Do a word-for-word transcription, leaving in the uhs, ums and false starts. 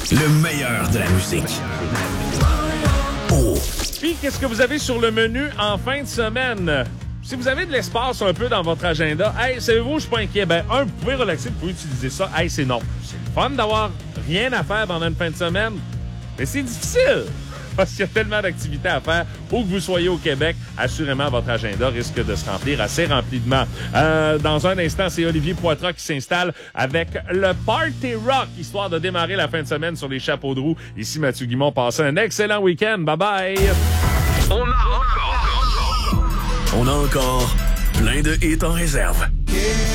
Le meilleur de la musique. Oh. Puis, qu'est-ce que vous avez sur le menu en fin de semaine? Si vous avez de l'espace un peu dans votre agenda, hey, savez-vous, je suis pas inquiet. Ben, un, vous pouvez relaxer, vous pouvez utiliser ça. Hey, c'est non. C'est le fun d'avoir rien à faire pendant une fin de semaine, mais c'est difficile. Parce qu'il y a tellement d'activités à faire. Où que vous soyez au Québec, assurément, votre agenda risque de se remplir assez rapidement. Euh, dans un instant, c'est Olivier Poitras qui s'installe avec le Party Rock, histoire de démarrer la fin de semaine sur les chapeaux de roue. Ici, Mathieu Guimond, passez un excellent week-end. Bye-bye! On a encore... On a encore plein de hits en réserve. Yeah.